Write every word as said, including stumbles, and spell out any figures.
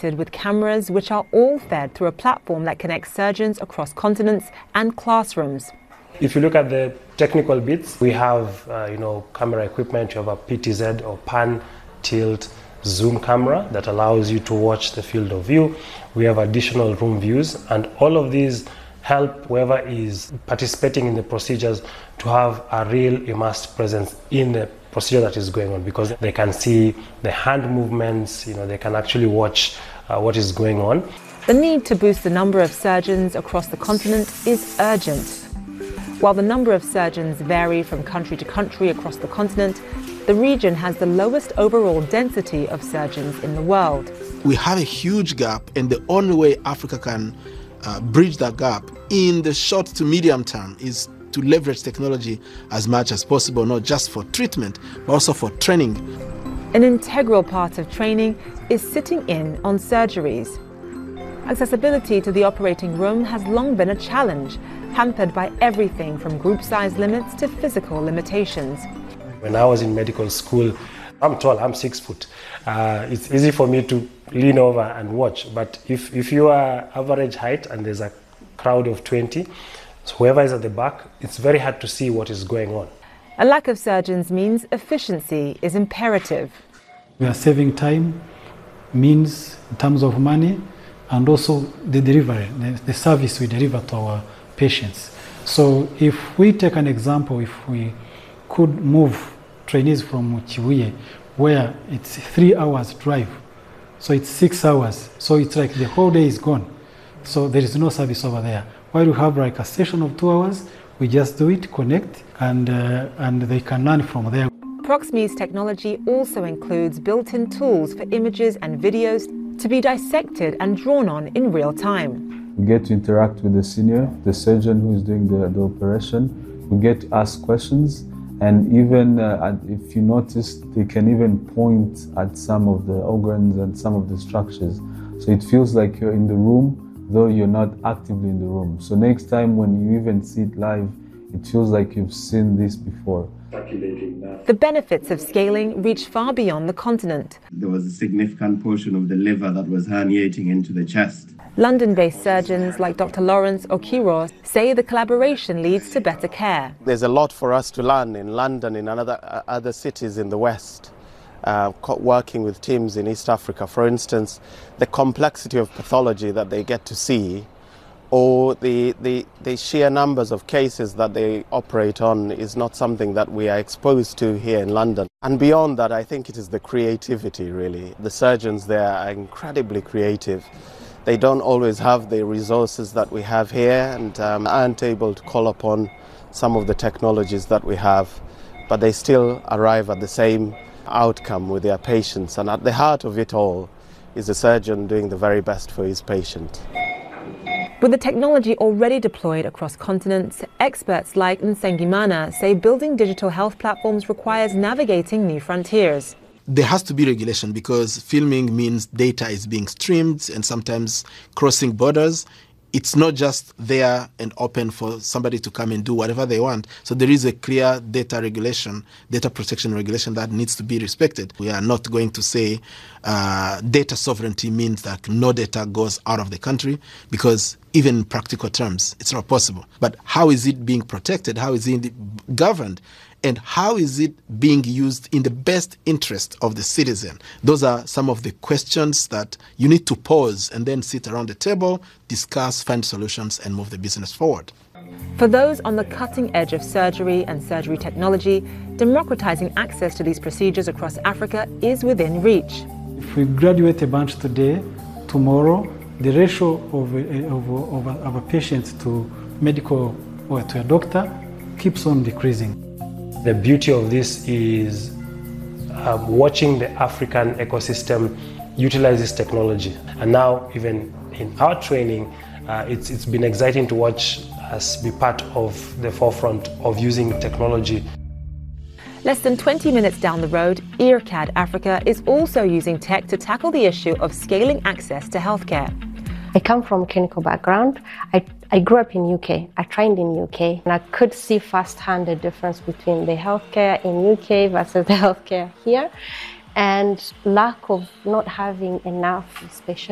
integrated with cameras which are all fed through a platform that connects surgeons across continents and classrooms. If you look at the technical bits, we have uh, you know, camera equipment. You have a P T Z or pan, tilt, zoom camera that allows you to watch the field of view. We have additional room views, and all of these help whoever is participating in the procedures to have a real immersed presence in the procedure that is going on, because they can see the hand movements, you know, they can actually watch uh, what is going on. The need to boost the number of surgeons across the continent is urgent. While the number of surgeons vary from country to country across the continent, the region has the lowest overall density of surgeons in the world. We have a huge gap, and the only way Africa can uh, bridge that gap in the short to medium term is to leverage technology as much as possible, not just for treatment, but also for training. An integral part of training is sitting in on surgeries. Accessibility to the operating room has long been a challenge, hampered by everything from group size limits to physical limitations. When I was in medical school, I'm tall, I'm six foot. Uh, it's easy for me to lean over and watch, but if, if you are average height and there's a crowd of twenty, so whoever is at the back, it's very hard to see what is going on. A lack of surgeons means efficiency is imperative. We are saving time, means in terms of money, and also the delivery, the, the service we deliver to our patients. So if we take an example, if we could move trainees from Chibuye, where it's three hours drive, so it's six hours, so it's like the whole day is gone. So there is no service over there. While we have like a session of two hours, we just do it, connect, and, uh, and they can learn from there. Proximy's technology also includes built-in tools for images and videos to be dissected and drawn on in real time. We get to interact with the senior, the surgeon who is doing the, the operation. We get to ask questions, and even uh, if you notice, they can even point at some of the organs and some of the structures. So it feels like you're in the room, though you're not actively in the room. So next time when you even see it live, it feels like you've seen this before. The benefits of scaling reach far beyond the continent. There was a significant portion of the liver that was herniating into the chest. London-based surgeons like Doctor Lawrence Okiro say the collaboration leads to better care. There's a lot for us to learn in London, in other, uh, other cities in the West. Uh, working with teams in East Africa, for instance, the complexity of pathology that they get to see, or the, the, the sheer numbers of cases that they operate on, is not something that we are exposed to here in London. And beyond that, I think it is the creativity, really. The surgeons there are incredibly creative. They don't always have the resources that we have here, and um, aren't able to call upon some of the technologies that we have, but they still arrive at the same outcome with their patients, and at the heart of it all is the surgeon doing the very best for his patient. With the technology already deployed across continents, experts like Nsengimana say building digital health platforms requires navigating new frontiers. There has to be regulation, because filming means data is being streamed and sometimes crossing borders. It's not just there and open for somebody to come and do whatever they want. So there is a clear data regulation, data protection regulation that needs to be respected. We are not going to say uh, data sovereignty means that no data goes out of the country, because even in practical terms, it's not possible. But how is it being protected? How is it governed? And how is it being used in the best interest of the citizen? Those are some of the questions that you need to pause and then sit around the table, discuss, find solutions, and move the business forward. For those on the cutting edge of surgery and surgery technology, democratizing access to these procedures across Africa is within reach. If we graduate a bunch today, tomorrow, the ratio of a, of, of, a, of a patient to medical or to a doctor keeps on decreasing. The beauty of this is um, watching the African ecosystem utilize this technology. And now, even in our training, uh, it's, it's been exciting to watch us be part of the forefront of using technology. Less than twenty minutes down the road, EarCAD Africa is also using tech to tackle the issue of scaling access to healthcare. I come from a clinical background. I, I grew up in U K. I trained in U K, and I could see firsthand the difference between the healthcare in U K versus the healthcare here, and lack of not having enough specialists.